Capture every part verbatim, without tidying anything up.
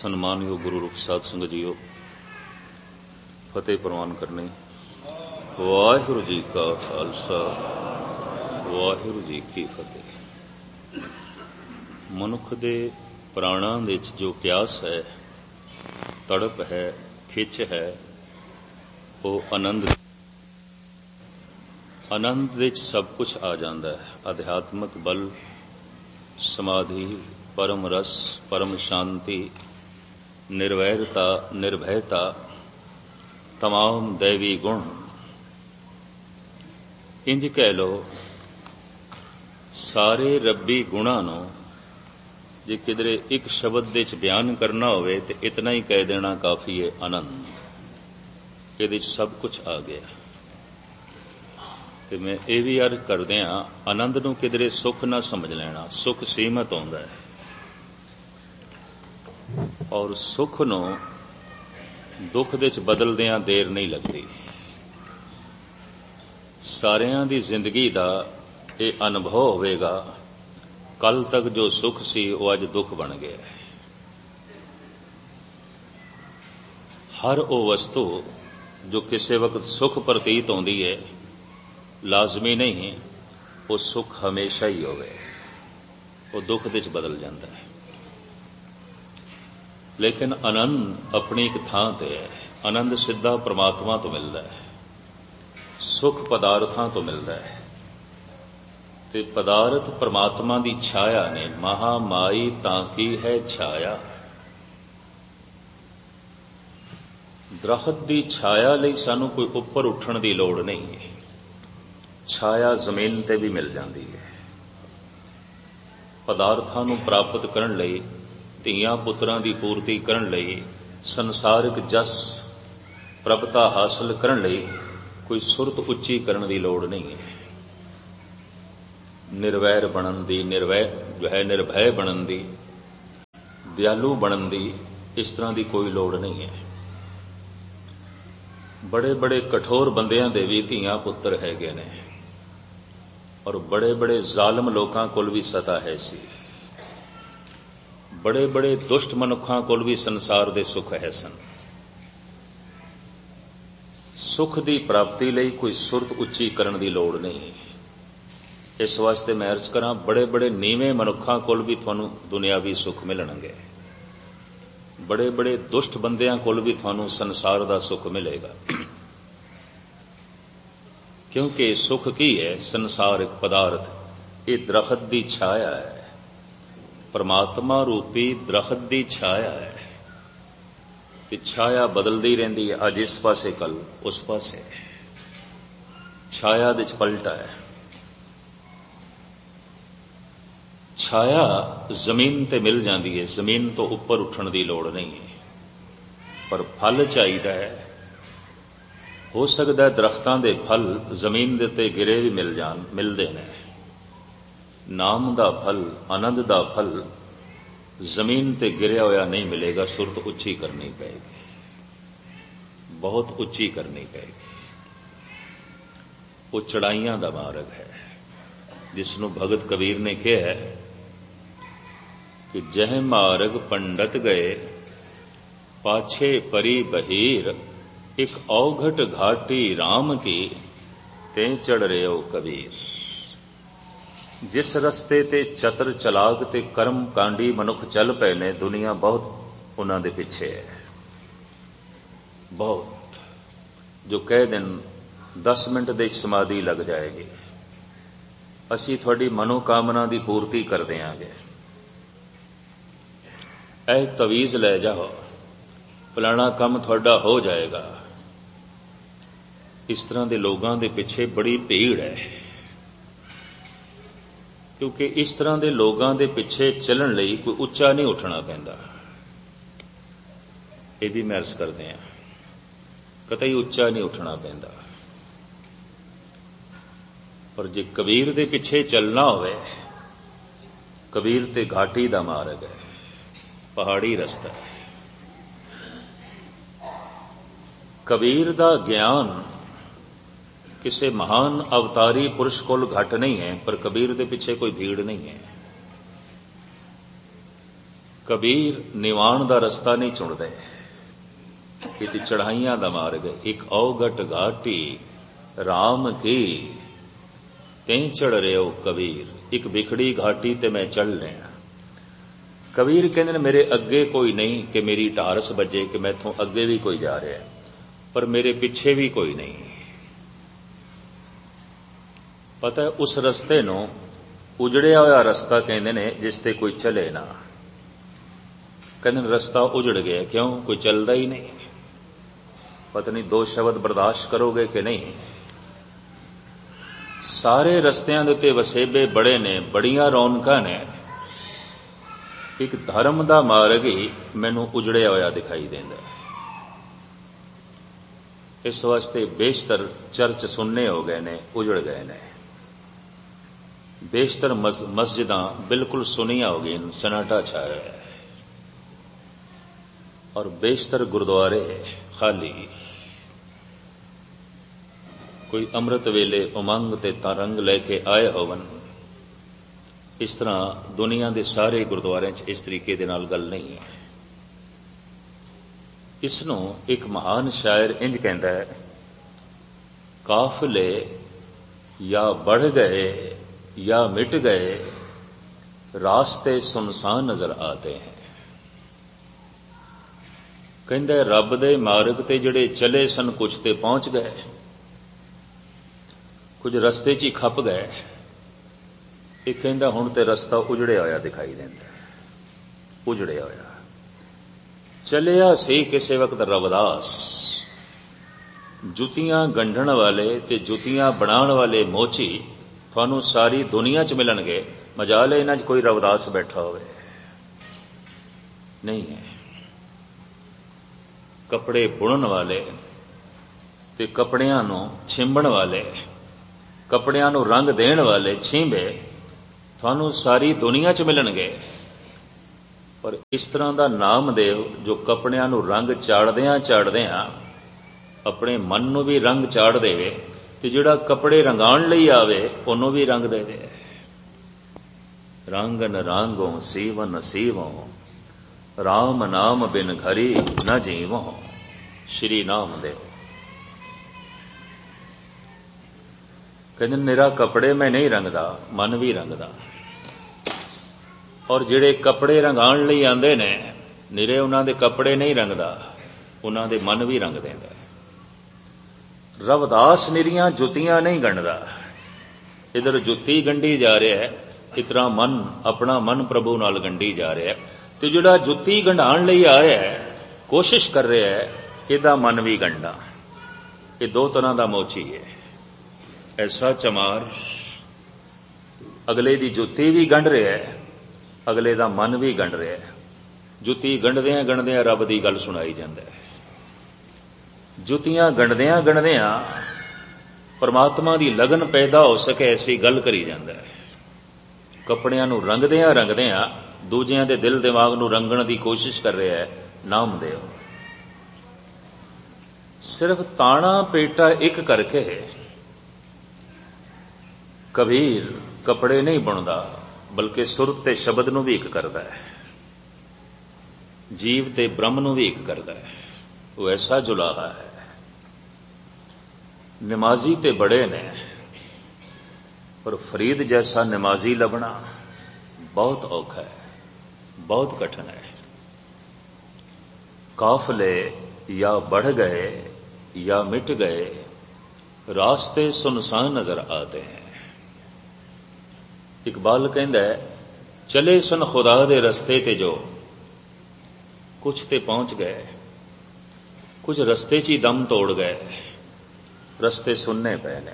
ਸਨਮਾਨਯੋਗ ਗੁਰੂ ਰੂਪ ਸਾਧ ਸੰਗਤ ਜੀਓ, ਫਤਿਹ ਪ੍ਰਵਾਨ ਕਰਨੀ। ਵਾਹਿਗੁਰੂ ਜੀ ਕਾ ਖਾਲਸਾ, ਵਾਹਿਗੁਰੂ ਜੀ ਕੀ ਫਤਿਹ। ਮਨੁੱਖ ਦੇ ਪ੍ਰਾਣਾਂ ਵਿੱਚ ਜੋ ਪਿਆਸ ਹੈ, ਤੜਪ ਹੈ, ਖਿੱਚ ਹੈ, ਉਹ ਆਨੰਦ ਆਨੰਦ ਵਿੱਚ ਸਭ ਕੁਝ ਆ ਜਾਂਦਾ ਹੈ। ਅਧਿਆਤਮਕ ਬਲ, ਸਮਾਧੀ, ਪਰਮ ਰਸ, ਪਰਮ ਸ਼ਾਂਤੀ, ਨਿਰਵੈਰਤਾ, ਨਿਰਭੈਤਾ, तमाम दैवी गुण, इंज कह लो सारे रब्बी गुणां नूं जे किधरे एक शब्द दे च बयान करना होवे ते इतना ही कह देना काफी है, आनंद। इहदे च सब कुछ आ गया। ते मैं ये भी अर्ज करदिआं, आनंद नूं किधरे सुख ना समझ लेना। सुख सीमित आउंदा है और सुख नूं दुख दे च बदलदिआं देर नहीं लगती। सारियां दी जिंदगी दा ये अनुभव होवेगा, कल तक जो सुख सी वो अज दुख बन गया है। हर वो वस्तु जो किसी वक्त सुख प्रतीत होंदी है, लाजमी नहीं वो सुख हमेशा ही होवे, वो दुख दे च बदल जाता है। लेकिन आनंद अपनी एक थां ते है। आनंद सिद्धा परमात्मा तो मिलता है, सुख पदार्थां तो मिलता है। ते पदार्थ परमात्मा दी छाया ने। महामाई ताकी है छाया। दरखत दी छाया लई सानू कोई उपर उठण दी लोड़ नहीं है। छाया जमीन ते भी मिल जाती है। पदार्थां नू प्राप्त करन लई, ਧੀਆਂ ਪੁੱਤਰਾਂ ਦੀ ਪੂਰਤੀ ਕਰਨ ਲਈ, ਸੰਸਾਰਿਕ ਜਸ ਪ੍ਰਭਤਾ ਹਾਸਲ ਕਰਨ ਲਈ ਕੋਈ ਸੁਰਤ ਉੱਚੀ ਕਰਨ ਦੀ ਲੋੜ ਨਹੀਂ ਹੈ। ਨਿਰਵੈਰ ਬਣਨ ਦੀ, ਨਿਰਵੈ ਜੋ ਹੈ ਨਿਰਭੈ ਬਣਨ ਦੀ, ਦਿਆਲੂ ਬਣਨ ਦੀ, ਇਸ ਤਰ੍ਹਾਂ ਦੀ ਕੋਈ ਲੋੜ ਨਹੀਂ ਹੈ। ਬੜੇ ਬੜੇ ਕਠੋਰ ਬੰਦਿਆਂ ਦੇ ਵੀ ਧੀਆਂ ਪੁੱਤਰ ਹੈਗੇ ਨੇ ਔਰ ਬੜੇ ਬੜੇ ਜ਼ਾਲਮ ਲੋਕਾਂ ਕੋਲ ਵੀ ਸਤਾ ਹੈ ਸੀ। बड़े बड़े दुष्ट मनुखों कोल भी संसार दे सुख है सन। सुख की प्राप्ति लई कोई सुरत उच्ची करन दी लोड़ नहीं। इस वास्ते मैं अर्ज करा, बड़े बड़े नीवें मनुखों कोल भी तुहानू दुनियावी सुख मिलणगे, बड़े बड़े दुष्ट बंदियां कोल भी तुहानू संसार दा सुख मिलेगा। क्योंकि सुख की है? संसारिक पदार्थ ये दरखत दी छाया है, परमात्मा रूपी दरखत दी छाया है। ते छाया बदलती रहती है, अज इस पासे कल उस पासे। छाया दे च पलटा है। छाया जमीन ते मिल जाती है, जमीन तो उपर उठण दी लोड़ नहीं है। पर फल चाहिदा है। हो सकता है दरख्तां दे फल जमीन दे ते गिरे भी मिल जान, मिलदे ने। नाम दा फल, आनंद दा फल जमीन ते गिरया होया नहीं मिलेगा। सुरत उच्ची करनी पएगी, बहुत उच्ची करनी पएगी। वो चढ़ाइयां दा मार्ग है जिसनों भगत कबीर ने कहा है कि जह मार्ग पंडित गए, पाछे परी बहीर, एक औघट घाटी राम की, ते चढ़ रहे हो कबीर। जिस रस्ते ते चतर चलाक ते कर्म कांडी मनुख चल पए ने, दुनिया बहुत उन्हां दे पिछे है। बहुत जो कह देन दस मिनट दे समाधि लग जाएगी, असी थोड़ी मनोकामना दी पूर्ति कर देंगे। ऐ तवीज लै जाओ, फलाना काम थोड़ा हो जाएगा। इस तरह के लोगों के पिछे बड़ी भीड़ है, क्योंकि इस तरह के लोगों के पिछे चलण लई कोई उच्चा नहीं उठना पैंदा। ये भी मैं अर्ज करदे हां, कतई उच्चा नहीं उठना पैंदा। पर जे कबीर दे पिछे चलना होवे, कबीर ते घाटी दा मार्ग है, पहाड़ी रस्ता है। कबीर दा ज्ञान किसी महान अवतारी पुरुष कोल घट नहीं है, पर कबीर दे पिछे कोई भीड़ नहीं है। ਕਬੀਰ ਨਿਵਾਣ ਦਾ ਰਸਤਾ ਨਹੀਂ ਚੁਣਦੇ, ਇਹ ਤੇ ਚੜਾਈਆਂ ਦਾ ਮਾਰਗ। ਇੱਕ ਔਗਟ ਘਾਟੀ ਰਾਮ ਕੀ ਤੈਂ ਚੜ ਰਿਓ ਕਬੀਰ, ਇੱਕ ਵਿਖੜੀ ਘਾਟੀ ਤੇ ਮੈਂ ਚੜ ਲਿਆ। ਕਬੀਰ ਕਹਿੰਦੇ ਨੇ ਮੇਰੇ ਅੱਗੇ ਕੋਈ ਨਹੀਂ ਕਿ ਮੇਰੀ ਢਾਰਸ ਵੱਜੇ ਕਿ ਮੈਥੋਂ ਅੱਗੇ ਵੀ ਕੋਈ ਜਾ ਰਿਹਾ, ਪਰ ਮੇਰੇ ਪਿੱਛੇ ਵੀ ਕੋਈ ਨਹੀਂ। ਪਤਾ ਉਸ ਰਸਤੇ ਨੂੰ ਉਜੜਿਆ ਹੋਇਆ ਰਸਤਾ ਕਹਿੰਦੇ ਨੇ ਜਿਸ ਤੇ ਕੋਈ ਚਲੇ ਨਾ। ਕਹਿੰਦੇ ਨੇ ਰਸਤਾ ਉਜੜ ਗਿਆ, ਕਿਉਂ? ਕੋਈ ਚੱਲਦਾ ਹੀ ਨਹੀਂ। ਪਤਾ ਨਹੀਂ ਦੋ ਸ਼ਬਦ ਬਰਦਾਸ਼ਤ ਕਰੋਗੇ ਕਿ ਨਹੀਂ। ਸਾਰੇ ਰਸਤਿਆਂ ਦੇ ਉੱਤੇ ਵਸੇਬੇ ਬੜੇ ਨੇ, ਬੜੀਆਂ ਰੌਣਕਾਂ ਨੇ, ਇੱਕ ਧਰਮ ਦਾ ਮਾਰਗ ਹੀ ਮੈਨੂੰ ਉਜੜਿਆ ਹੋਇਆ ਦਿਖਾਈ ਦਿੰਦਾ। ਇਸ ਵਾਸਤੇ ਬੇਸ਼ਤਰ ਚਰਚ ਸੁੰਨੇ ਹੋ ਗਏ ਨੇ, ਉਜੜ ਗਏ ਨੇ। ਬੇਸ਼ਤਰ ਮਸਜਿਦਾਂ ਬਿਲਕੁਲ ਸੁਨੀਆਂ ਹੋ ਗਈਆਂ, ਸਨਾਟਾ ਛਾਇਆ ਹੈ। ਔਰ ਬੇਸ਼ਤਰ ਗੁਰਦੁਆਰੇ ਖਾਲੀ। ਕੋਈ ਅੰਮ੍ਰਿਤ ਵੇਲੇ ਉਮੰਗ ਤੇ ਤਰੰਗ ਲੈ ਕੇ ਆਏ ਹੋਵਨ, ਇਸ ਤਰ੍ਹਾਂ ਦੁਨੀਆ ਦੇ ਸਾਰੇ ਗੁਰਦੁਆਰਿਆਂ 'ਚ ਇਸ ਤਰੀਕੇ ਦੇ ਨਾਲ ਗੱਲ ਨਹੀਂ ਹੈ। ਇਸ ਨੂੰ ਇੱਕ ਮਹਾਨ ਸ਼ਾਇਰ ਇੰਜ ਕਹਿੰਦਾ ਹੈ, ਕਾਫਲੇ ਜਾਂ बढ़ ਗਏ ਜਾਂ ਮਿਟ ਗਏ, ਰਾਸਤੇ ਸੁਨਸਾਨ ਨਜ਼ਰ ਆਤੇ ਹੈ। ਕਹਿੰਦਾ ਰੱਬ ਦੇ ਮਾਰਗ ਤੇ ਜਿਹੜੇ ਚਲੇ ਸਨ, ਕੁਝ ਤੇ ਪਹੁੰਚ ਗਏ, ਕੁਝ ਰਸਤੇ 'ਚ ਹੀ ਖੱਪ ਗਏ। ਇਹ ਕਹਿੰਦਾ ਹੁਣ ਤੇ ਰਸਤਾ ਉਜੜਿਆ ਹੋਇਆ ਦਿਖਾਈ ਦਿੰਦਾ, ਉਜੜਿਆ ਹੋਇਆ। ਚਲਿਆ ਸੀ ਕਿਸੇ ਵਕਤ ਰਵਿਦਾਸ, ਜੁੱਤੀਆਂ ਗੰਢਣ ਵਾਲੇ ਤੇ ਜੁੱਤੀਆਂ ਬਣਾਉਣ ਵਾਲੇ ਮੋਚੀ ਤੁਹਾਨੂੰ ਸਾਰੀ ਦੁਨੀਆ 'ਚ ਮਿਲਣਗੇ। ਮਜਾਲ ਹੈ ਇਹਨਾਂ 'ਚ ਕੋਈ ਰਵਿਦਾਸ ਬੈਠਾ ਹੋਵੇ, ਨਹੀਂ ਹੈ। ਕੱਪੜੇ ਬੁਣਨ ਵਾਲੇ ਤੇ ਕੱਪੜਿਆਂ ਨੂੰ ਛਿੰਬਣ ਵਾਲੇ, ਕੱਪੜਿਆਂ ਨੂੰ ਰੰਗ ਦੇਣ ਵਾਲੇ ਛੀਂਬੇ ਤੁਹਾਨੂੰ ਸਾਰੀ ਦੁਨੀਆ 'ਚ ਮਿਲਣਗੇ। ਪਰ ਇਸ ਤਰ੍ਹਾਂ ਦਾ ਨਾਮਦੇਵ ਜੋ ਕੱਪੜਿਆਂ ਨੂੰ ਰੰਗ ਚਾੜਦਿਆਂ ਚਾੜਦਿਆਂ ਆਪਣੇ ਮਨ ਨੂੰ ਵੀ ਰੰਗ ਚਾੜ ਦੇਵੇ, ਤੇ ਜਿਹੜਾ ਕੱਪੜੇ ਰੰਗਾਉਣ ਲਈ ਆਵੇ ਉਹਨੂੰ ਵੀ ਰੰਗ ਦੇਵੇ। ਰੰਗਨ ਰਾਂਗੋਂ ਸੀਵਨ ਸੀਵੋਂ, ਰਾਮ ਨਾਮ ਬਿਨ ਘਰੀ ਨ ਜੀਵੋਂ। ਸ਼੍ਰੀ ਨਾਮਦੇਵ ਕਹਿੰਦੇ ਨਿਰਾ ਕੱਪੜੇ ਮੈਂ ਨਹੀਂ ਰੰਗਦਾ, ਮਨ ਵੀ ਰੰਗਦਾ। ਔਰ ਜਿਹੜੇ ਕੱਪੜੇ ਰੰਗਾਉਣ ਲਈ ਆਉਂਦੇ ਨੇ, ਨਿਰੇ ਉਹਨਾਂ ਦੇ ਕੱਪੜੇ ਨਹੀਂ ਰੰਗਦਾ, ਉਹਨਾਂ ਦੇ ਮਨ ਵੀ ਰੰਗ ਦਿੰਦਾ। ਰਵਿਦਾਸ ਨਿਰੀਆਂ ਜੁੱਤੀਆਂ ਨਹੀਂ ਗੰਢਦਾ, ਇਧਰ ਜੁੱਤੀ ਗੰਢੀ ਜਾ ਰਿਹਾ ਹੈ, ਇਸ ਤਰ੍ਹਾਂ ਮਨ, ਆਪਣਾ ਮਨ ਪ੍ਰਭੂ ਨਾਲ ਗੰਢੀ ਜਾ ਰਿਹਾ। ਤੇ ਜਿਹੜਾ ਜੁੱਤੀ ਗੰਢਾਉਣ ਲਈ ਆਇਆ ਹੈ, ਕੋਸ਼ਿਸ਼ ਕਰ ਰਿਹਾ ਹੈ ਇਹਦਾ ਮਨ ਵੀ ਗੰਢਾ। ਇਹ ਦੋ ਤਰ੍ਹਾਂ ਦਾ ਮੋਚੀ ਹੈ। ਐਸਾ ਚਮਾਰ ਅਗਲੇ ਦੀ ਜੁੱਤੀ ਵੀ ਗੰਢ ਰਿਹਾ ਹੈ, ਅਗਲੇ ਦਾ ਮਨ ਵੀ ਗੰਢ ਰਿਹਾ ਹੈ। ਜੁੱਤੀ ਗੰਢਦਿਆਂ ਗੰਢਦਿਆਂ ਰੱਬ ਦੀ ਗੱਲ ਸੁਣਾਈ ਜਾਂਦਾ ਹੈ। ਜੁੱਤੀਆਂ ਗੰਢਦਿਆਂ ਗੰਢਦਿਆਂ ਪਰਮਾਤਮਾ ਦੀ ਲਗਨ ਪੈਦਾ ਹੋ ਸਕੇ ਐਸੀ ਗੱਲ ਕਰੀ ਜਾਂਦਾ ਹੈ। ਕੱਪੜਿਆਂ ਨੂੰ ਰੰਗਦਿਆਂ ਰੰਗਦਿਆਂ ਦੂਜਿਆਂ ਦੇ ਦਿਲ ਦਿਮਾਗ ਨੂੰ ਰੰਗਣ ਦੀ ਕੋਸ਼ਿਸ਼ ਕਰ ਰਿਹਾ ਹੈ ਨਾਮਦੇਵ। ਸਿਰਫ ਤਾਣਾ ਪੇਟਾ ਇੱਕ ਕਰਕੇ ਕਬੀਰ ਕੱਪੜੇ ਨਹੀਂ ਬੁਣਦਾ, ਬਲਕਿ ਸੁਰਤ ਤੇ ਸ਼ਬਦ ਨੂੰ ਵੀ ਇੱਕ ਕਰਦਾ ਹੈ, ਜੀਵ ਤੇ ਬ੍ਰਹਮ ਨੂੰ ਵੀ ਇੱਕ ਕਰਦਾ ਹੈ। ਉਹ ਐਸਾ ਜੁਲਾਹਾ ਹੈ। ਨਮਾਜ਼ੀ ਤੇ ਬੜੇ ਨੇ, ਪਰ ਫਰੀਦ ਜੈਸਾ ਨਮਾਜ਼ੀ ਲੱਭਣਾ ਬਹੁਤ ਔਖਾ ਹੈ, ਬਹੁਤ ਕਠਿਨ ਹੈ। ਕਾਫਲੇ या बढ़ गए या मिट गए, रास्ते सुनसान नजर आते हैं। इकबाल कहता है चले सन खुदा दे रस्ते ते जो, कुछ ते पहुंच गए, कुछ रस्ते च ही दम तोड़ गए, रस्ते सुनने पे ने,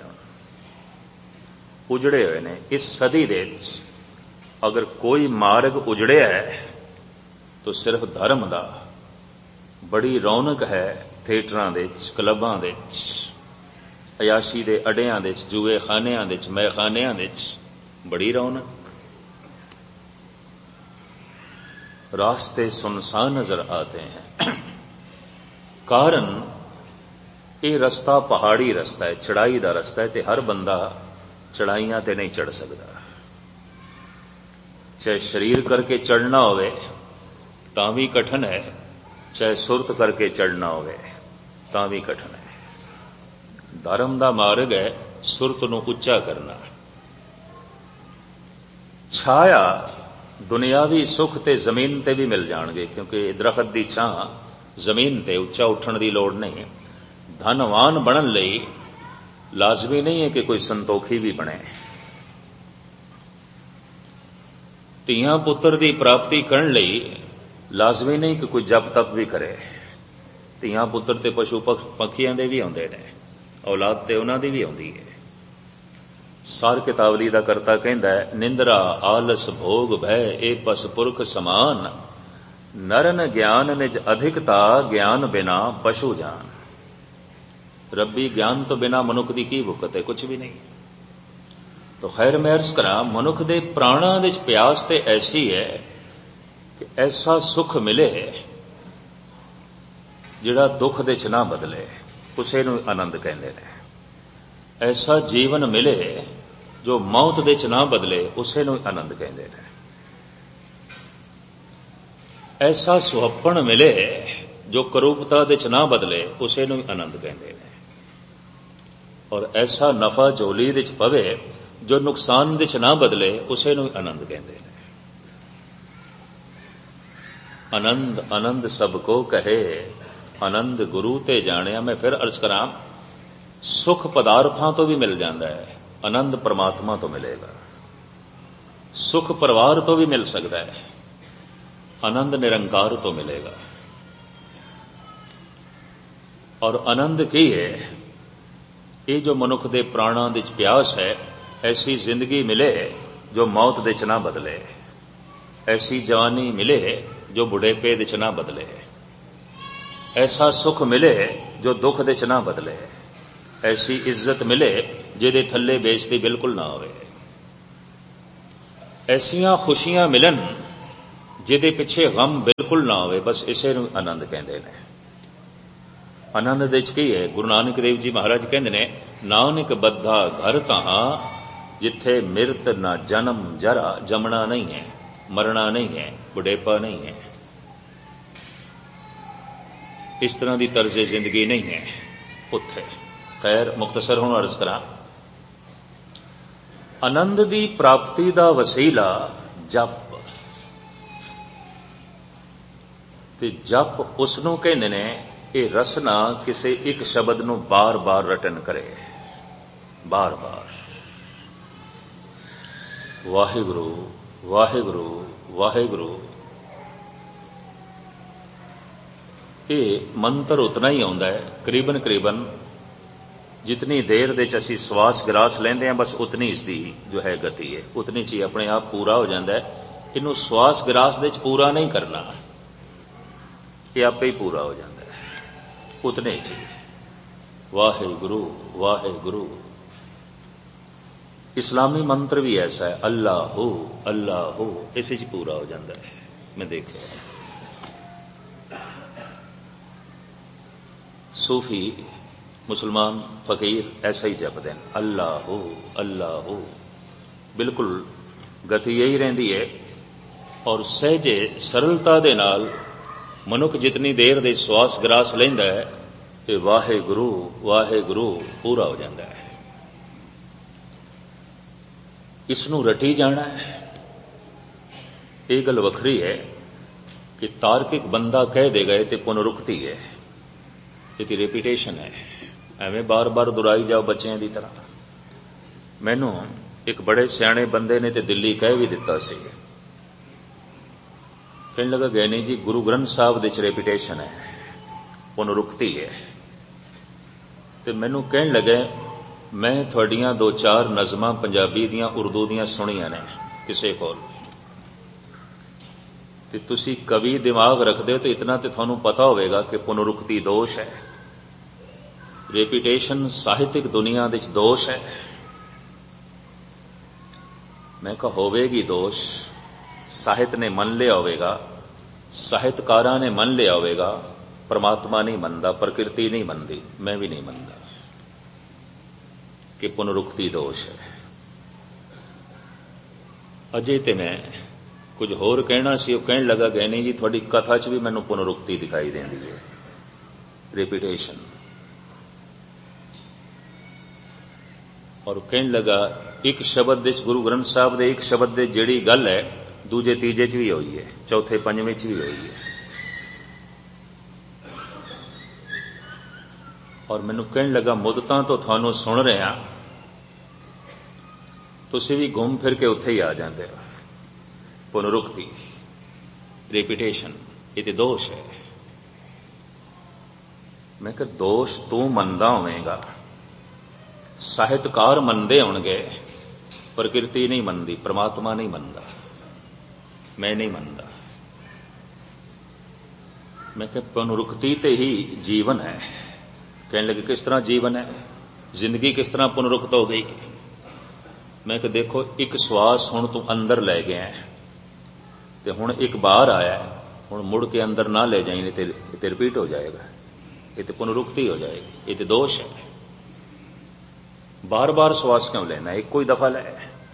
उजड़े हुए ने। इस सदी दे अगर कोई मार्ग उजड़िया है तो सिर्फ धर्म दा। बड़ी रौनक है थिएटरां दे विच, क्लबां दे विच, अयाशी दे अड्डियां दे विच, जुए खानियां दे विच, मैखानियां दे विच बड़ी रौनक। रास्ते सुनसान नजर आते हैं। कारण ये रस्ता पहाड़ी रस्ता है, चढ़ाई दा रस्ता है, ते हर बंदा चढ़ाइयां ते नहीं चढ़ सकता। चाहे शरीर करके चढ़ना होवे तां भी कठिन है, चाहे सुरत करके चढ़ना होवे तां भी कठिन है। धर्म दा मार्ग है सुरत नूं उच्चा करना। छाया दुनियावी सुख ते जमीन ते भी मिल जाणगे, क्योंकि दरखत दी छां जमीन ते उच्चा उठण दी लोड़ नहीं। धनवान बनन लई लाजमी नहीं है कि कोई संतोखी भी बने। ਧੀਆਂ ਪੁੱਤਰ ਦੀ ਪ੍ਰਾਪਤੀ ਕਰਨ ਲਈ ਲਾਜ਼ਮੀ ਨਹੀਂ ਕਿ ਕੋਈ ਜਪ ਤਪ ਵੀ ਕਰੇ। ਧੀਆਂ ਪੁੱਤਰ ਤੇ ਪਸ਼ੂ ਪੱਖੀਆਂ ਦੇ ਵੀ ਆਉਂਦੇ ਨੇ, ਔਲਾਦ ਤੇ ਉਹਨਾਂ ਦੀ ਵੀ ਆਉਂਦੀ ਹੈ। ਸਾਰ ਕਿਤਾਵਲੀ ਦਾ ਕਰਤਾ ਕਹਿੰਦਾ ਹੈ, ਨਿੰਦਰਾ ਆਲਸ ਭੋਗ ਭੈ ਇਹ ਪਸ ਪੁਰਖ ਸਮਾਨ, ਨਰਨ ਗਿਆਨ ਨਿਜ ਅਧਿਕਤਾ ਗਿਆਨ ਬਿਨਾ ਪਸ਼ੂ ਜਾਨ। ਰੱਬੀ ਗਿਆਨ ਤੋਂ ਬਿਨਾ ਮਨੁੱਖ ਦੀ ਕੀ ਭੁੱਖਤ ਹੈ? ਕੁਛ ਵੀ ਨਹੀਂ। तो खैर मैं अर्ज करा, मनुख दे प्राणां दे प्यास ते ऐसी है कि ऐसा सुख मिले जिहड़ा दुख दे च ना बदले, उसे नूं आनंद कहंदे ने। ऐसा जीवन मिले जो मौत दे च ना बदले, उसे नूं आनंद कहंदे ने। ऐसा सुहप्पण मिले जो करूपता दे च ना बदले, उसे नूं आनंद कहंदे ने। और ऐसा नफा झोली दे च पवे जो नुकसान दे च ना बदले, उसे नूं आनंद कहंदे ने। आनंद आनंद सबको कहे, आनंद गुरु ते जाणिया। मैं फिर अर्ज करा, सुख पदार्थां तो भी मिल जाता है, आनंद परमात्मा तो मिलेगा। सुख परिवार तो भी मिल सकता है, आनंद निरंकार तो मिलेगा। और आनंद की है? ये जो मनुख दे प्राणां दे प्यास है, ऐसी जिंदगी मिले जो मौत दे च ना बदले, ऐसी जवानी मिले जो बुढ़ेपे दे च ना बदले, ऐसा सुख मिले जो दुख दे च ना बदले, ऐसी इज्जत मिले जिहदे थल्ले बेइज्जती बिल्कुल ना होवे, ऐसियां खुशियां मिलन जिहदे पिछे गम बिल्कुल ना होवे। बस इसे नूं आनंद कहंदे ने। आनंद दे च की है? गुरु नानक देव जी महाराज कहंदे ने, नानक बद्धा घर तहां जिथे मिरत ना जन्म जरा, जमना नहीं है, मरना नहीं है, बुढ़ेपा नहीं है। इस तरह की तर्ज जिंदगी नहीं है उत्थे। खैर मुख्तसर हुण अर्ज करा, आनंद की प्राप्ति का वसीला जप। ते जप उसनूं कहंदे ने, ये रसना किसी एक शब्द नूं बार बार रटन करे, बार बार वाहिगुरु वाहिगुरु वाहिगुरु। ये मंत्र उतना ही आउंदा है, करीबन करीबन जितनी देर दे च असीं श्वास ग्रास लेंदे हैं, बस उतनी इसकी जो है गति है, उतनी च ही अपने आप पूरा हो जाता है। इनू श्वास ग्रास दे च पूरा नहीं करना, ये आपे ही पूरा हो जाता है उतने च ही। वाहिगुरु वाहिगुरु। इस्लामी मंत्र भी ऐसा है, अल्लाह हो अल्लाह हो, इसे च पूरा हो जाता है। मैं देखा सूफी मुसलमान फकीर ऐसा ही जपते हैं, अल्लाह हो अल्लाह हो। बिल्कुल गति यही रहिंदी है। और सहजे सरलता दे नाल मनुख जितनी देर दे श्वास ग्रास लैंदा है, ते वाहे गुरु वाहे गुरु पूरा हो जाता है। इसनूं रटी जाना है। ये गल वखरी है कि तार्किक बंदा कह देगा ये पुनरुक्ति है, ये रेपिटेशन है, एवें बार बार दुराई जाओ बच्चों की तरह। मैनू एक बड़े सियाणे बंदे ने ते दिल्ली कह भी दिता सी, कहने लगा गए नहीं जी, गुरु ग्रंथ साहब दे च रेपिटेशन है, पुनरुक्ति है। ते मैनू कहने लगे, मैं थोड़ियां दो चार नज़मां पंजाबी दियां उर्दू दियां सुनियां ने किसे कोल, ते तुसी कवि दिमाग रखदे हो तो इतना तो थानू पता होवेगा कि पुनरुक्ति दोष है, रेपिटेशन साहित्यिक दुनिया दे च दोष है। मैं कहा होवेगी दोष, साहित्य ने मन लिया होवेगा, साहित्यकारां ने मन लिया होवेगा, परमात्मा नहीं मनदा, प्रकृति नहीं मनदी, मैं भी नहीं मनदा कि पुनरुक्ति दोष है। अजे ते मैं कुछ होर कहना सी, वो कहने लगा गए नहीं जी थोड़ी कथा च भी मैनू पुनरुक्ति दिखाई देती है, रिपीटेशन। और कहने लगा एक शब्द विच गुरु ग्रंथ साहब दे एक शब्द दे जिहड़ी गल है दूजे तीजे च भी होई है, चौथे पंजवें च भी होई है। और मैनू कहने लगा मुद्दतां तो थानू सुन रहा, तुसीं भी घूम फिर के उत्थे ही आ जाते हो। पुनरुक्ति, रिपीटेशन, ये तो दोष है। मैं कहा दोष तू मनदा होवेगा, साहित्यकार मनदे होणगे, प्रकृति नहीं मनदी, परमात्मा नहीं मनदा, मैं नहीं मनदा। मैं कहा पुनरुक्ति ते ही जीवन है। कहने लगे किस तरह जीवन है, जिंदगी किस तरह पुनरुक्त हो गई। मैं कहा देखो एक श्वास हुण तू अंदर ले गया है ते हुण एक बाहर आया है, हुण मुड़ के अंदर ना ले जाए, नहीं तो रिपीट हो जाएगा, ये तो पुनरुक्ति हो जाएगी, ये तो दोष है। बार बार श्वास क्यों लेना, एक कोई दफा ले।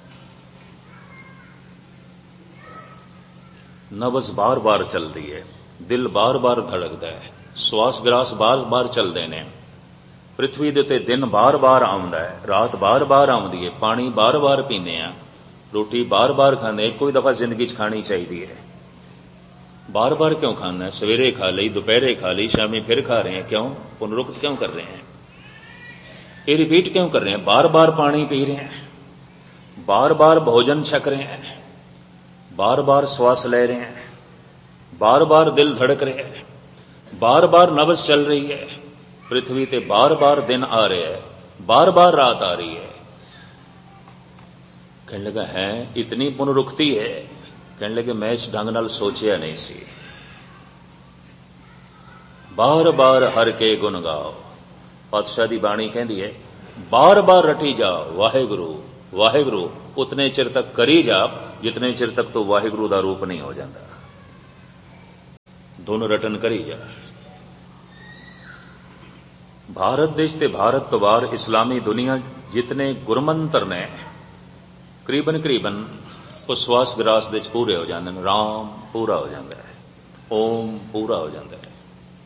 नब्ज बार बार चल रही है, दिल बार बार धड़कता है, श्वास ग्रास बार बार चलते ने, पृथ्वी दे उत्ते दिन बार बार आउंदा है, रात बार बार आउंदी है, पानी बार बार पीने आ, रोटी बार बार खाने, एक कोई दफा जिंदगी च खानी चाहिए है। बार बार क्यों खाना है, सवेरे खा ली, दोपहरे खा ली, शामी फिर खा रहे हैं, क्यों पुनरुक्त क्यों कर रहे हैं, ये रिपीट क्यों कर रहे हैं। बार बार पानी पी रहे हैं, बार बार भोजन छक रहे हैं, बार बार श्वास ले रहे हैं, बार बार दिल धड़क रहे हैं, बार बार नब्ज चल रही है, पृथ्वी ते बार बार दिन आ रहे हैं, बार बार रात आ रही है। कहने लगा है इतनी पुनरुक्ति है। कहने लगे मैं इस ढंग नाल सोचिया नहीं सी। बार बार हर के गुण गाओ, पातशाह दी बाणी कहती है बार बार रटी जाओ वाहेगुरु वाहेगुरु, उतने चिर तक करी जा जितने चिर तक तो वाहेगुरु दा रूप नहीं हो जाता। दोनों रटन करी जा। भारत देश ते भारत तो बाहर इस्लामी दुनिया जितने गुरमंत्र ने करीबन करीबन उस श्वास ग्रास दे पूरे हो जाते हैं। राम पूरा हो जाता है, ओम पूरा हो जाता है,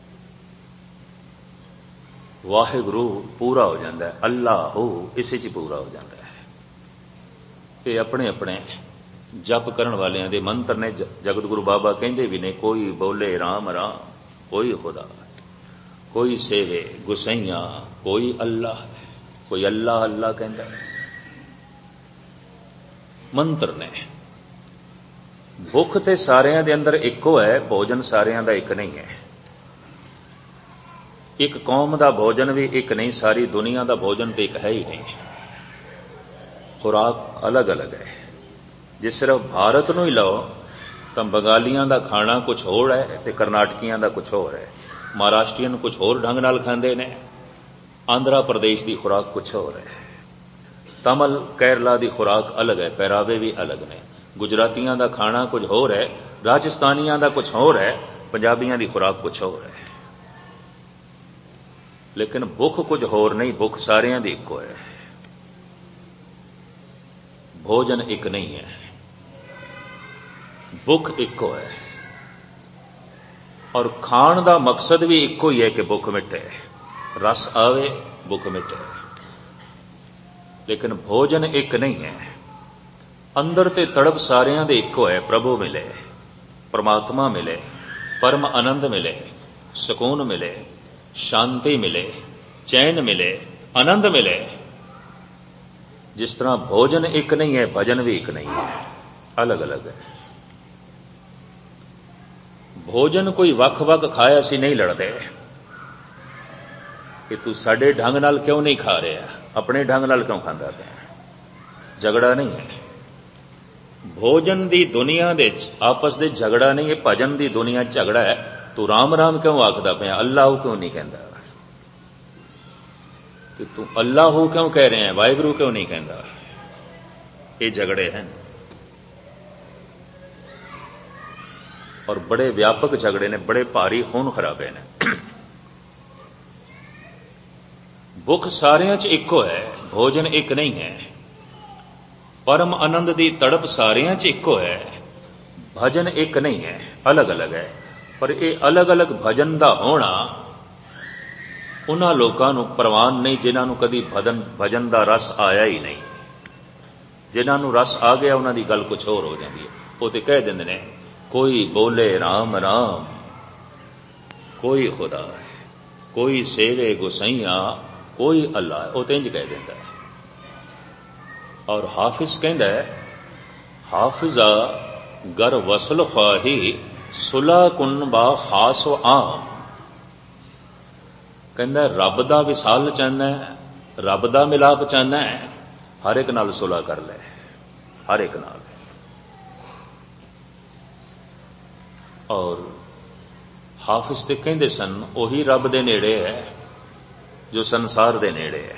वाहिगुरु पूरा हो जाता है, अल्लाह हो इसे च पूरा हो जाता है। ये अपने अपने जप करन वालियां दे मंत्र ने। जगत गुरु बाबा कहंदे भी ने कोई बोले राम राम, कोई खुदा, कोई सेवे गुसैया, कोई अल्लाह, कोई अल्लाह अल्लाह कहंदा है। मंत्र ने भुख ते सारियां दे अंदर इक्को है, भोजन सारियां दा एक नहीं है। एक कौम दा भोजन भी एक नहीं, सारी दुनिया दा भोजन तो एक है ही नहीं। खुराक अलग अलग है। जे सिर्फ भारत नूं ही लो तो बंगालियां दा खाना कुछ होर है ते कर्नाटकियां दा कुछ होर है, महाराष्ट्रियन कुछ होर ढंग नाल खांदे ने, आंध्रा प्रदेश दी खुराक कुछ होर है, तमिल केरला दी खुराक अलग है, पहरावे भी अलग ने, गुजरातियां दा खाना कुछ होर है, राजस्थानियां दा कुछ होर है, पंजाबियां दी खुराक कुछ होर है। लेकिन भुख कुछ होर नहीं, भुख सारियां दी इक्को है। भोजन एक नहीं है, भुख इक्को है। और खाण दा मकसद भी इक्को ही है कि भुख मिटे, रस आवे भुख मिटे। लेकिन भोजन एक नहीं है। अंदर ते तड़प सारियां दे इक्को है, प्रभु मिले, परमात्मा मिले, परम आनंद मिले, सुकून मिले, शांति मिले, चैन मिले, आनंद मिले। जिस तरह भोजन एक नहीं है, भजन भी एक नहीं है, अलग अलग है। भोजन कोई वख वख खाया सी नहीं लड़ते कि तू साडे ढंग नाल क्यों नहीं खा रहा, अपने ढंग नाल क्यों खांदा पिया, झगड़ा नहीं है। भोजन दी दुनिया दे आपस दे झगड़ा नहीं है, भजन दी दुनिया झगड़ा है। तू राम राम क्यों आखदा पिया, अल्लाह क्यों नहीं कहंदा, तू अल्लाह क्यों कह रहे हैं, वाहिगुरु क्यों नहीं कहंदा, ये झगड़े हैं। और बड़े व्यापक झगड़े ने, बड़े भारी खून खराबे ने। भुख सारियां च इक्को है, भोजन एक नहीं है। परम आनंद दी तड़प सारियां च इक्को है, भजन एक नहीं है, अलग अलग है। पर यह अलग अलग भजन का होना उन्हां लोकां नूं प्रवान नहीं जिन्हां नूं कदी भजन भजन का रस आया ही नहीं। जिन्हां नूं रस आ गया उन्हां दी गल कुछ होर हो जाती है। वो तो कह देंदे ने कोई बोले राम राम कोई खुदा है, कोई सेवे गुसैया कोई अल्लाह है, वो तो इंज कह देंदा है। और हाफिज कहंदा है हाफिजा गर वसल ख्वाही सुला कुन बा खास व आम। कहंदा रब दा विसाल चाहना है, रब दा मिलाप चाहना है, हर एक नाल सुलह कर ले, हर एक नाल। और हाफिज ते कहंदे सन ओही रब दे नेड़े है जो संसार दे नेड़े है,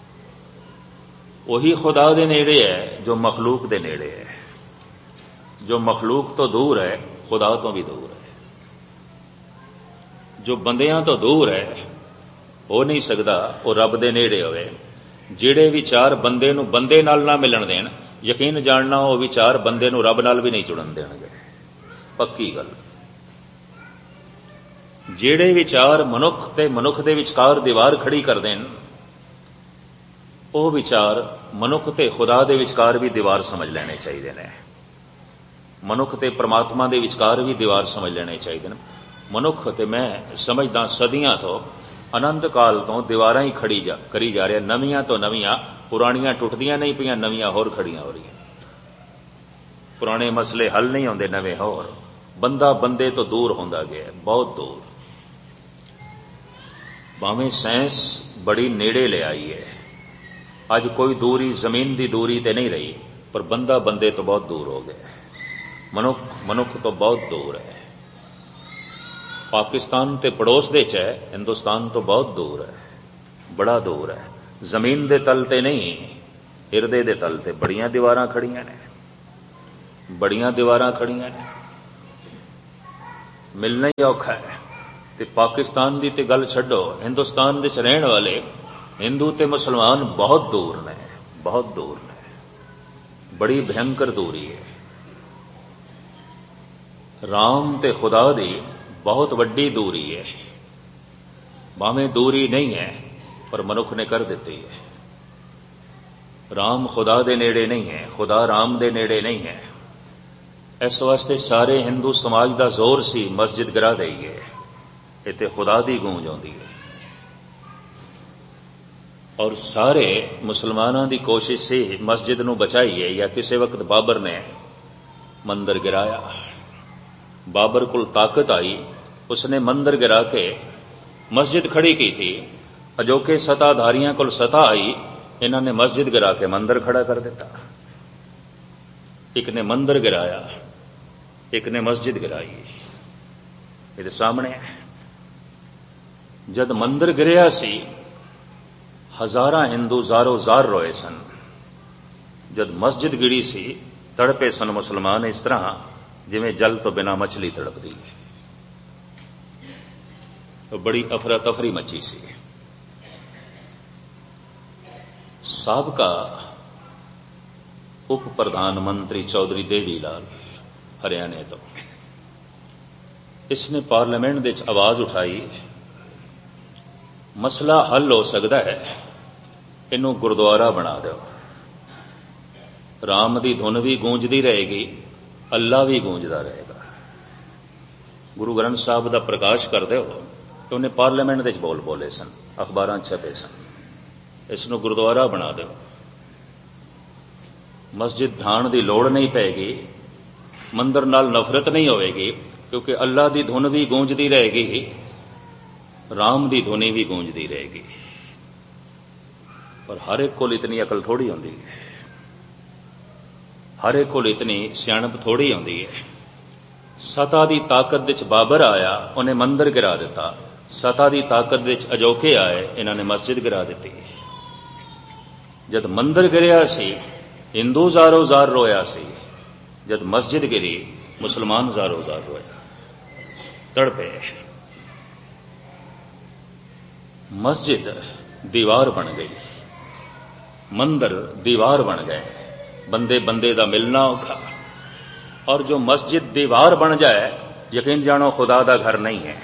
वही खुदा दे नेड़े है जो मखलूक दे नेड़े है। जो मखलूक तो दूर है खुदा तो भी दूर है, जो बंदियां तो दूर है हो नहीं सकता वो रब दे नेड़े होवे। ਜਿਹੜੇ विचार बंदे नूं बंदे नाल ना मिलन देण, यकीन जानना वो विचार बंदे नूं रब नाल भी नहीं जुड़न देणगे, पक्की गल। ਜਿਹੜੇ विचार मनुख ते मनुख दे विचकार दीवार खड़ी कर देन, वो विचार मनुख ते खुदा दे विचकार भी दीवार समझ लेने चाहिए ने। मनुख ते परमात्मा दे विचकार भी दीवार समझ लेने चाहिए। मनुख ते मैं समझदा सदियां तो अनंत काल तो दीवारां ही खड़ी जा करी जा रहा, नवीआं तो नवीआं, पुरानियां टुटदियां नहीं पियां, नवीआं होर खड़ियां हो रही। पुराने मसले हल नहीं होंदे, नवे होर। बंदा बंदे तो दूर होंदा गया, बहुत दूर। भावें साइंस बड़ी नेड़े ले आई है, अज कोई दूरी जमीन की दूरी ते नहीं रही, पर बंदा बंदे तो बहुत दूर हो गया, मनुख मनुख तो बहुत दूर है। पाकिस्तान ते पड़ोस दे च है, हिंदुस्तान तो बहुत दूर है, बड़ा दूर है। जमीन दे तल ते नहीं, हिरदे दे तल ते बड़ियां दीवारां खड़ियां ने, बड़ियां दीवारां खड़ियां ने, मिलना ही औखा है। ते पाकिस्तान दी ते गल छड्डो, हिंदुस्तान दे च रहण वाले हिंदू ते मुसलमान बहुत दूर ने, बहुत दूर ने, बड़ी भयंकर दूरी है। राम ते खुदा दी बहुत वड्डी दूरी है। भावें दूरी नहीं है पर मनुख ने कर दी है। राम खुदा दे नेड़े नहीं है, खुदा राम दे नेड़े नहीं है। इस वास्ते सारे हिंदू समाज का जोर सी मस्जिद गिरा देईए, इत्थे खुदा दी गूंज आउंदी है। और सारे मुसलमानां दी कोशिश सी मस्जिद नूं बचाईए, या किसी वक्त बाबर ने मंदिर गिराया, बाबर कोल ताकत आई, उसने मंदिर गिरा के मस्जिद खड़ी की थी। अजोके सत्ताधारियां कोल सत्ता आई, इन्हां ने मस्जिद गिरा के मंदिर खड़ा कर दिता। एक ने मंदिर गिराया, एक ने मस्जिद गिराई, ये सामने है। जद मंदिर गिरिया सी, हजारां हिंदू जारो जार रोए सन। जद मस्जिद गिरी सी, तड़पे सन मुसलमान इस तरह जिवें जल तो बिना मछली तड़पदी है। तो बड़ी अफरा तफरी मची सी। साबका उप प्रधानमंत्री चौधरी देवी लाल हरियाणे तो, इसने पार्लियामेंट दे आवाज उठाई, मसला हल हो सकता है, इनू गुरुद्वारा बना दो। राम दी धुन भी गूंजदी रहेगी, अल्लाह भी गूंजदा रहेगा। गुरु ग्रंथ साहब का प्रकाश कर दो। तो उन्हें पार्लियामेंट दे बोल बोले सन, अखबारां छपे सन, इसनू गुरुद्वारा बना दो। मस्जिद ढाण की लोड़ नहीं पैगी, मंदिर नाल नफरत नहीं होगी, क्योंकि अल्लाह की धुन भी गूंजदी रहेगी, राम की धुनी भी गूंजदी रहेगी। पर हर एक को इतनी अकल थोड़ी होंदी है, हर एक को इतनी सियाणप थोड़ी होंदी है। सता की ताकत विच बाबर आया, उन्हें मंदिर गिरा दिता। सता की ताकत विच अजोके आए, इन्होंने मस्जिद गिरा दी। जद मंदिर गिरिया सी, हिंदू जारो जार रोया सी। जद मस्जिद गिरी, मुसलमान जारो जार रोया, तड़पे। मस्जिद दीवार बन गई, मंदिर दीवार बन गए। बंदे बंदे दा मिलना औखा, और जो मस्जिद दीवार बन जाए, यकीन जानो खुदा दा घर नहीं है।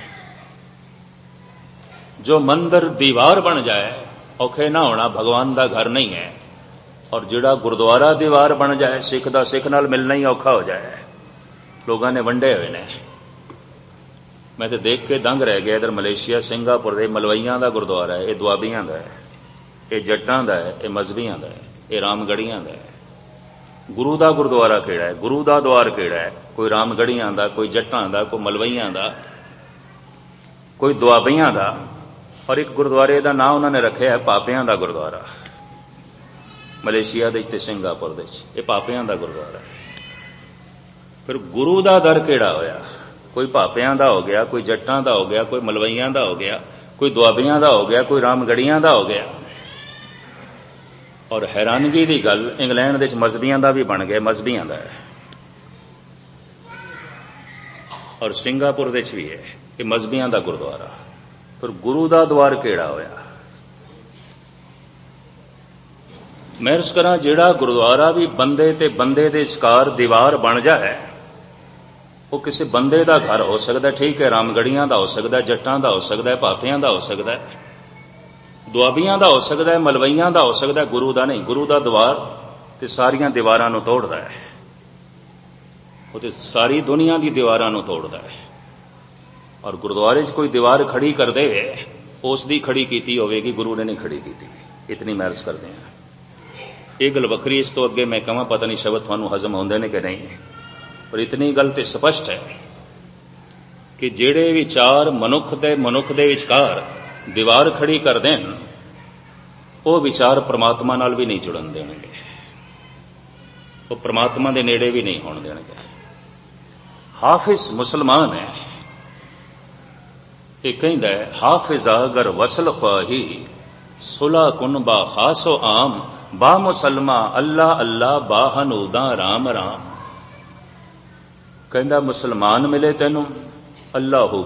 जो मंदिर दीवार बन जाए, औखे ना होना भगवान दा घर नहीं है। और जिहड़ा गुरुद्वारा दीवार बन जाए, सिख दा सिख नाल मिलना ही औखा हो जाए। लोगों ने वंडे हुए ने। मैं तो देख के दंग रह गया। इधर मलेशिया सिंगापुर दे मलवईयां दा गुरुद्वारा है, ये दुआबियां दा है, ये जट्टां दा है, ये मजहबियां दा है, ये रामगढ़ियां दा है। गुरु दा गुरुद्वारा केड़ा है, गुरु दा द्वार केड़ा है? कोई रामगढ़ियां दा, कोई जट्टां दा, कोई मलवईयां दा, कोई दुआबियां दा। और एक गुरुद्वारे दा नाम उन्होंने रखे है पापियां दा गुरुद्वारा। मलेशिया दे ते सिंगापुर दे ये पापियां दा गुरुद्वारा है। फिर गुरु दा दर केड़ा होया? कोई पापियां दा हो गया, कोई जट्टां दा हो गया, कोई मलवईयां दा हो गया, कोई दुआबियां दा हो गया, कोई रामगढ़ियां दा हो गया। और हैरानगी की गल, इंग्लैंड दे मजहबियां दा भी बन गया, मजहबियां दा है। और सिंगापुर दे भी है, ये मजहबियां दा गुरुद्वारा। फिर गुरु दा द्वार केड़ा होया? मैं अर्ज करा, जिहड़ा गुरुद्वारा भी बंदे ते बंदे दे विचकार दीवार बन जाए, वो किसी बंदे दा घर हो सकता है, ठीक है, रामगढ़ियां दा हो सकता है, जट्टां दा हो सकता है, पापियां दा हो सकता है, दुआबियां दा हो सकता है, मलवईयां दा हो सकता है, गुरु दा नहीं। गुरु दा द्वार ते सारियां दीवारां नूं तोड़दा है, वो ते सारी दुनिया दी दीवारां नूं तोड़दा है। और गुरुद्वारे च कोई दीवार खड़ी कर दे, उस दी खड़ी कीती होवेगी, गुरु ने नहीं खड़ी कीती। इतनी मैं अर्ज करदे हां। ये गल वखरी, इस तो अगे मैं कहां पता नहीं शब्द तुहानूं हजम होंदे ने कि नहीं, पर इतनी गल ते स्पष्ट है कि जेड़े विचार मनुख दे मनुख दे विचकार दीवार खड़ी कर देन, वो विचार परमात्मा नाल भी नहीं जुड़न देणगे, वो परमात्मा दे नेड़े भी नहीं होण देणगे। हाफिज मुसलमान है, ये कहंदा है, हाफिजा अगर वसल ख्वाही सुला कुन बा खासो आम, बा मुसलमा अल्लाह अल्लाह बा हनूदा राम राम। कहंदा मुसलमान मिले तेनू, अल्लाह